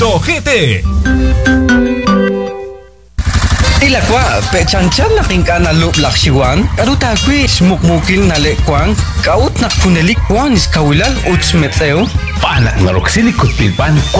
.gt. Tila kwa pechanchan na kinkana lup laksiwan karuta kwi smukmukil na lekwang kaut na kunelik kwan is kawilal utsmeteo Panak na roksilikot pilpan